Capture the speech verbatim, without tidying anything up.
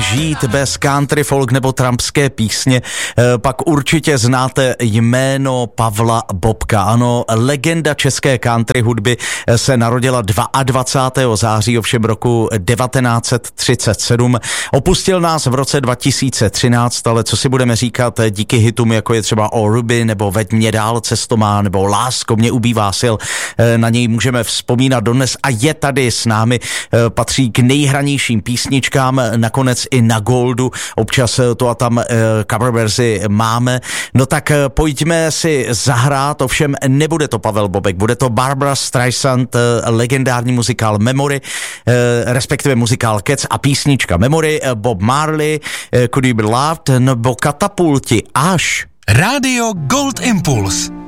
žít bez country folk nebo trumpské písně, pak určitě znáte jméno Pavla Bobka. Ano, legenda české country hudby se narodila dvacátého druhého září ovšem roku devatenáct set třicet sedm. Opustil nás v roce dva tisíce třináct, ale co si budeme říkat díky hitům, jako je třeba O Ruby, nebo Veď mě dál cesto má, nebo Lásko mě ubývá sil, na něj můžeme vzpomínat dodnes a je tady s námi, patří k nejhranějším písničkám, nakonec i na Goldu, občas to a tam cover verzi máme. No tak pojďme si zahrát, ovšem nebude to Pavel Bobek, bude to Barbra Streisand, legendární muzikál Memory, respektive muzikál Cats a písnička Memory, Bob Marley, Could You Be Loved, nebo Katapulti až. Rádio Gold Impuls.